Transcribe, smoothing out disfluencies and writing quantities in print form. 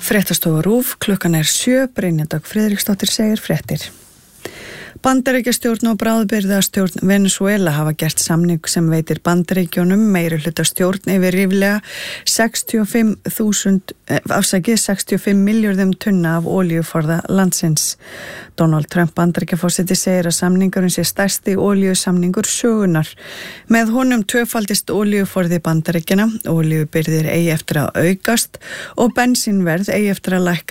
Fréttastofa RÚV, klukkan 7, Brynja Dögg Friðriksdóttir segir fréttir. Bandaríkjastjórn og bráðabirgðastjórn Venesúela hafa gert samning sem veitir Bandaríkjunum meirihluta stjórn yfir ríflega 65 milljörðum tunna af olíuforða landsins. Donald Trump Bandaríkjaforseti segir að samningurinn sé stærsti olíusamningur sögunnar. Með honum tvöfaldist olíuforði Bandaríkjanna, olíubirgðir eigi eftir að aukast og bensínverð eigi eftir að lækka